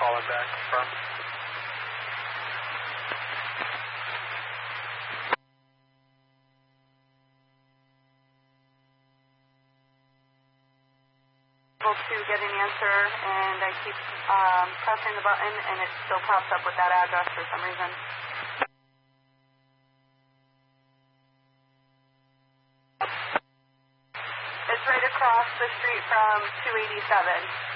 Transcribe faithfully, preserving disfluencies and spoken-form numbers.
calling back from. Able to get an answer, and I keep um, pressing the button, and it still pops up with that address for some reason. It's right across the street from two eighty-seven.